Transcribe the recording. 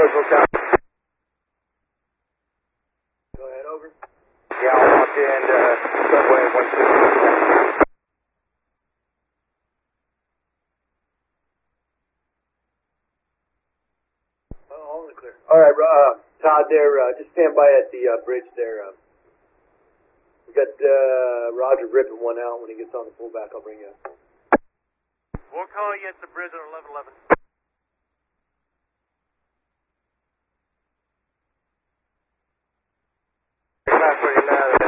Roswell Tower. Go ahead, over. Yeah, I'll walk in subway 160. All in the clear. All right, Todd, there. Just stand by at the bridge there. We got Roger ripping one out. When he gets on the pullback, I'll bring you up. We'll call you at the bridge at 1111. That's pretty loud.